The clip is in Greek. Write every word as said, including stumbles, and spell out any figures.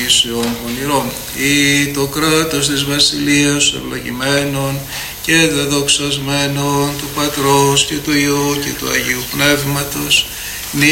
γεννήσεων πονηρών, ή το κράτος της βασιλείας ευλογημένων και δεδοξασμένων του Πατρός και του Υιού και του Αγίου Πνεύματος,